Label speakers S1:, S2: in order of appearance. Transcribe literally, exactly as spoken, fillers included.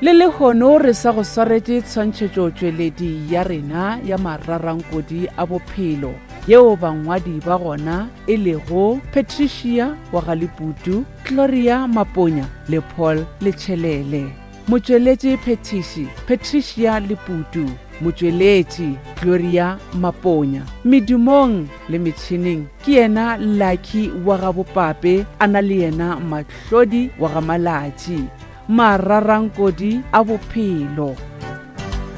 S1: le le hono re sa go swaretse tshwantšhetšotšweledi ya rena ya mararankodi a bophelo yeo bangwadi ba gona e lego Patricia wa Galiputu, Gloria Maponya le Paul Letšhelele. Motšweletši Petiši Patricia Leputu, motšweletši Gloria Maponya. Medumong le metšhineng ke yena Lucky wa Gabopape, a na le yena Mahlodi wa Gamalatši. Mararankodi a bophelo.